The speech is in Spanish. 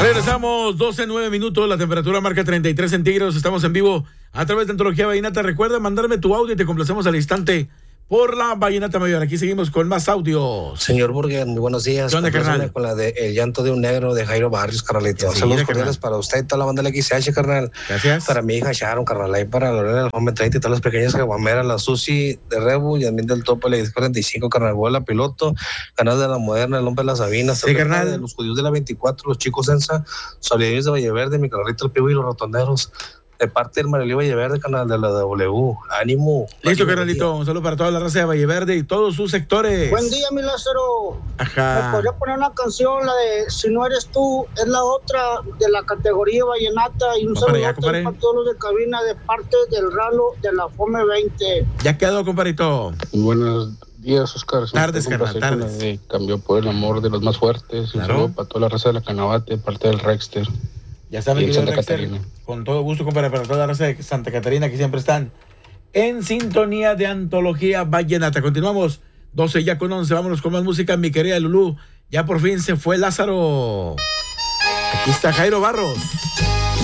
Regresamos, 12:09, la temperatura marca 33 centígrados, estamos en vivo a través de Antología Vallenata. Recuerda mandarme tu audio y te complacemos al instante por la Vallenata Mayor. Aquí seguimos con más audios. Señor Burger, muy buenos días. ¿Qué onda, carnal? Con la de El llanto de un negro de Jairo Barrios, carnalito. Sí, Saludos carnal. cordiales para usted y toda la banda del XH, carnal. Gracias. Para mi hija Sharon, carnal. Ahí para Lorena, el Home 30 y todas las pequeñas caguameras, la Susi de Rebu y también del Topo, el 45, carnal. Vuela Piloto, Canal de la Moderna, el Hombre de las Sabinas. Sí, carnal. De los judíos de la 24, los chicos Ensa, Solidarios de Valleverde, mi carnalito El Pivo y los Rotonderos. De parte del Marelí Valleverde, canal de la W. Ánimo. Listo, ánimo, carnalito. Un saludo para toda la raza de Valleverde y todos sus sectores. Buen día, mi Lázaro. Ajá. ¿Me podría poner una canción, la de Si no eres tú? Es la otra de la categoría vallenata. Y un Compadre, saludo ya, compadre. para todos los de cabina de parte del Ralo de la FOME 20. Ya quedó, compadrito. Buenos días, Oscar. Tardes, carnal, tardes. Cambió por el amor de los más fuertes. Claro. Un saludo para toda la raza de la Canabate, parte del Rexter. Ya saben Y que en yo, Santa Rexter, Catarina. con todo gusto, compadre, para toda la raza de Santa Catarina que siempre están en sintonía de Antología Vallenata. Continuamos, 12 ya con 11. Vámonos con más música, mi querida Lulú. Ya por fin se fue Lázaro. Aquí está Jairo Barros.